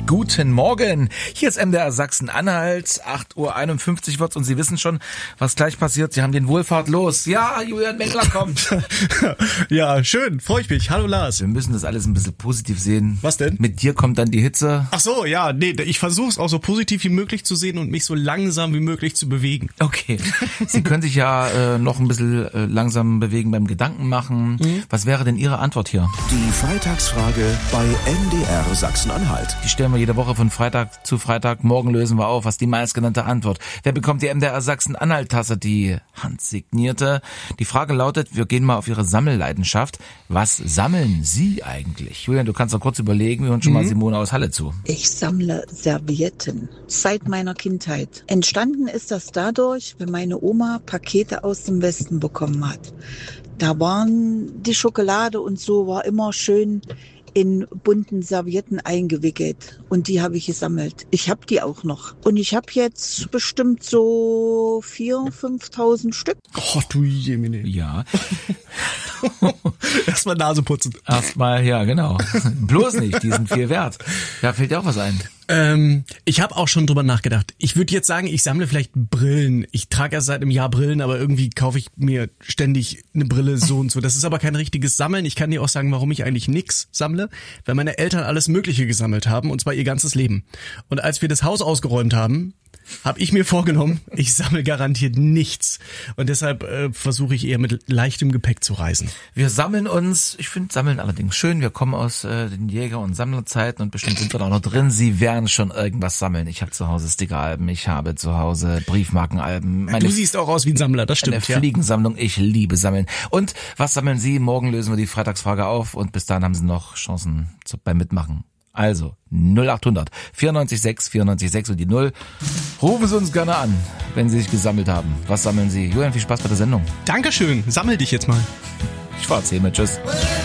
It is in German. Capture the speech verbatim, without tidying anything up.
Guten Morgen. Hier ist M D R Sachsen-Anhalt. acht Uhr einundfünfzig wird's und Sie wissen schon, was gleich passiert. Sie haben den Wohlfahrt los. Ja, Julian Meckler kommt. Ja, schön. Freue ich mich. Hallo Lars. Wir müssen das alles ein bisschen positiv sehen. Was denn? Mit dir kommt dann die Hitze. Ach so, ja, nee, ich versuche es auch so positiv wie möglich zu sehen und mich so langsam wie möglich zu bewegen. Okay. Sie können sich ja äh, noch ein bisschen äh, langsam bewegen beim Gedanken machen. Mhm. Was wäre denn Ihre Antwort hier? Die Freitagsfrage bei M D R Sachsen-Anhalt. Die stellen wir jede Woche von Freitag zu Freitag. Morgen lösen wir auf, was die meistgenannte Antwort. Wer bekommt die M D R Sachsen-Anhalt-Tasse, die handsignierte? Die Frage lautet, wir gehen mal auf Ihre Sammelleidenschaft. Was sammeln Sie eigentlich? Julian, du kannst doch kurz überlegen, wir hören schon mhm. mal Simone aus Halle zu. Ich sammle Servietten seit meiner Kindheit. Entstanden ist das dadurch, wenn meine Oma Pakete aus dem Westen bekommen hat. Da waren die Schokolade und so war immer schön in bunten Servietten eingewickelt und die habe ich gesammelt. Ich habe die auch noch. Und ich habe jetzt bestimmt so viertausend, fünftausend Stück. Oh, du Jemine. Ja. Erstmal Nase putzen. Erstmal, ja, genau. Bloß nicht, die sind viel wert. Ja, fällt dir auch was ein? Ähm, ich habe auch schon drüber nachgedacht. Ich würde jetzt sagen, ich sammle vielleicht Brillen. Ich trage erst seit einem Jahr Brillen, aber irgendwie kaufe ich mir ständig eine Brille so und so. Das ist aber kein richtiges Sammeln. Ich kann dir auch sagen, warum ich eigentlich nix sammle. Weil meine Eltern alles Mögliche gesammelt haben, und zwar ihr ganzes Leben. Und als wir das Haus ausgeräumt haben, habe ich mir vorgenommen, ich sammle garantiert nichts. Und deshalb äh, versuche ich eher mit leichtem Gepäck zu reisen. Wir sammeln uns, ich finde Sammeln allerdings schön. Wir kommen aus äh, den Jäger- und Sammlerzeiten und bestimmt sind wir da auch noch drin. Sie werden schon irgendwas sammeln. Ich habe zu Hause Stickeralben, ich habe zu Hause Briefmarkenalben. Meine, du siehst auch aus wie ein Sammler, das stimmt. Eine ja. Fliegensammlung, ich liebe Sammeln. Und was sammeln Sie? Morgen lösen wir die Freitagsfrage auf und bis dahin haben Sie noch Chancen zu, beim Mitmachen. Also null acht hundert vierundneunzig sechs vierundneunzig sechs und die null. Rufen Sie uns gerne an, wenn Sie sich gesammelt haben. Was sammeln Sie? Julian, viel Spaß bei der Sendung. Dankeschön. Sammel dich jetzt mal. Ich fahr erzählen. Tschüss.